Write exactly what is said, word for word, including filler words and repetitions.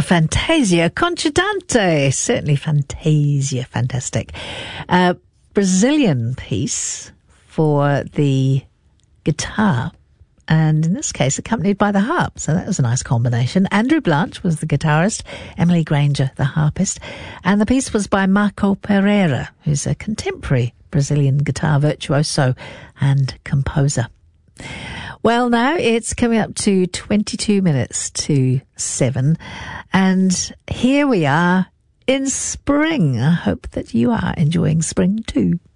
Fantasia Conchidante. Certainly Fantasia, fantastic. Uh, Brazilian piece for the guitar, and in this case accompanied by the harp, so that was a nice combination. Andrew Blanche was the guitarist, Emily Granger the harpist, and the piece was by Marco Pereira, who's a contemporary Brazilian guitar virtuoso and composer. Well, now it's coming up to twenty-two minutes to seven, and here we are in spring. I hope that you are enjoying spring too.